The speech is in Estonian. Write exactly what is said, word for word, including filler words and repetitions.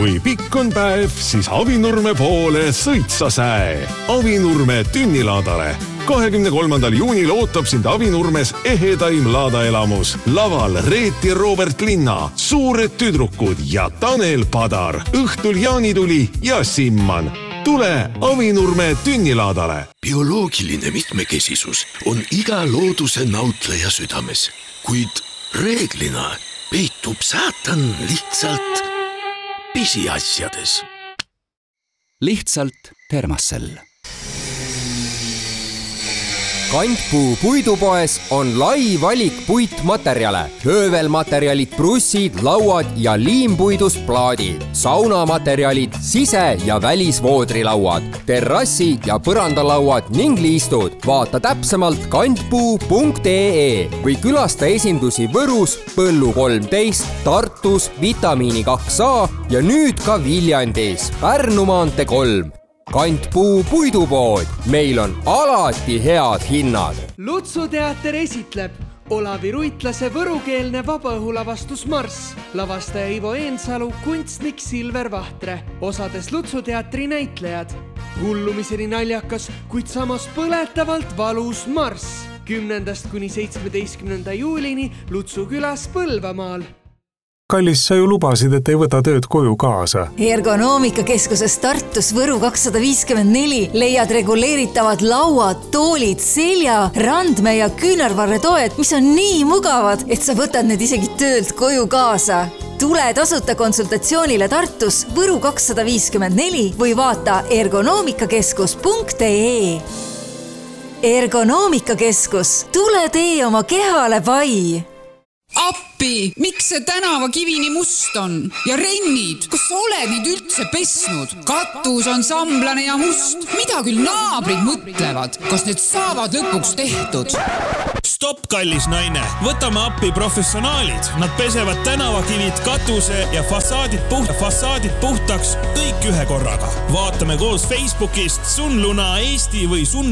Kui pikk on päev, siis Avinurme poole sõitsa säe. Avinurme tünnilaadale. kahekümne kolmandal juunil ootab sind Avinurmes ehedaim laadaelamus. Laval Reet ja Robert Linna, Suured tüdrukud ja Tanel Padar. Õhtul Jaanituli ja Simman. Tule Avinurme tünnilaadale. Bioloogiline mitmekesisus on iga looduse nautleja südames, kuid reeglina peitub saatan lihtsalt pisiasjades. Lihtsalt Termassel. Kantpuu puidupoes on lai valik puitmaterjale. Höövelmaterjalid, brussid, lauad ja liimpuidust plaadid. Saunamaterjalid, sise- ja välisvoodrilauad, terrassi- ja põrandalauad ning liistud. Vaata täpsemalt kantpuu punkt ee või külasta esindusi Võrus, Põllu kolmteist, Tartus, Vitamiini kaks A ja nüüd ka Viljandis, Pärnu maantee kolm. Kantpuu puidupood. Meil on alati head hinnad. Lutsu teater esitleb Olavi Ruitlase võrukeelne vabaõhulavastus Marss. Lavastaja Ivo Eensalu, kunstnik Silver Vahtre. Osades Lutsu teatri näitlejad. Hullumiseni naljakas, kuid samas põletavalt valus Marss. kümnendast kuni seitsmeteistkümnenda juulini Lutsu külas Põlvamaal. Kallis, sa ju lubasid, et ei võta tööd koju kaasa. Ergonoomikakeskuses Tartus Võru kakssada viiskümmend neli leiad reguleeritavad lauad, toolid, selja, randme ja küünarvarretoed, mis on nii mugavad, et sa võtad need isegi töölt koju kaasa. Tule tasuta konsultatsioonile Tartus Võru kakssada viiskümmend neli või vaata ergonoomikakeskus punkt ee. Ergonoomikakeskus, tule tee oma kehale pai. Appi, miks see tänavakivi nii must on? Ja rennid, kas sa oled neid üldse pesnud? Katus on samblane ja must. Mida küll naabrid mõtlevad? Kas need saavad lõpuks tehtud? Stopp, kallis naine. Võtame appi professionaalid. Nad pesevad tänavakivid, katuse ja fassaadid, puht, fassaadid puhtaks kõik ühe korraga. Vaatame koos Facebookist Sunluna Eesti või Sun